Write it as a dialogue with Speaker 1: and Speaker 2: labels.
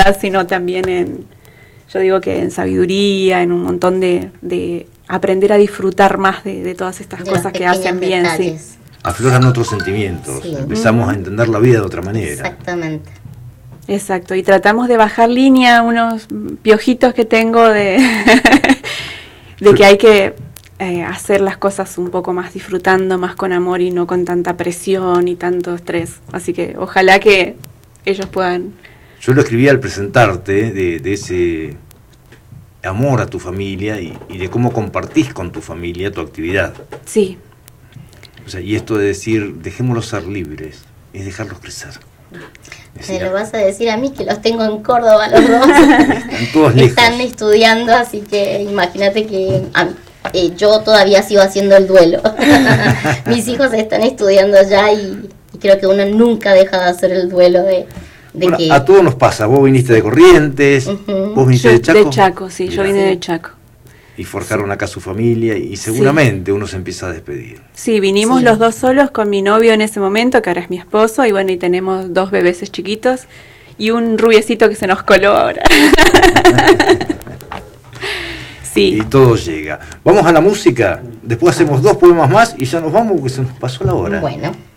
Speaker 1: sino también yo digo que en sabiduría, en un montón de aprender a disfrutar más de todas estas cosas que hacen bien. Sí.
Speaker 2: Afloran otros sentimientos, empezamos a entender la vida de otra manera.
Speaker 3: Exactamente.
Speaker 1: Exacto, y tratamos de bajar línea unos piojitos que tengo de que hay que hacer las cosas un poco más disfrutando, más con amor y no con tanta presión y tanto estrés. Así que ojalá que ellos puedan...
Speaker 2: Yo lo escribí al presentarte de ese amor a tu familia y de cómo compartís con tu familia tu actividad.
Speaker 1: Sí.
Speaker 2: O sea, y esto de decir, dejémoslos ser libres, es dejarlos crecer.
Speaker 3: Me lo vas a decir a mí, que los tengo en Córdoba los dos.
Speaker 2: Están todos lejos.
Speaker 3: Están estudiando, así que imagínate que yo todavía sigo haciendo el duelo. Mis hijos están estudiando ya y creo que uno nunca deja de hacer el duelo de
Speaker 2: bueno,
Speaker 3: que...
Speaker 2: A todos nos pasa, vos viniste de Corrientes, vos viniste de Chaco.
Speaker 1: De Chaco, sí, yo vine de Chaco.
Speaker 2: Y forjaron acá su familia y seguramente uno se empieza a despedir.
Speaker 1: Sí, vinimos los dos solos con mi novio en ese momento, que ahora es mi esposo, y bueno, y tenemos 2 bebeses chiquitos y un rubiecito que se nos coló ahora. Sí.
Speaker 2: Y todo llega. Vamos a la música, después hacemos 2 poemas más y ya nos vamos porque se nos pasó la hora.
Speaker 3: Bueno.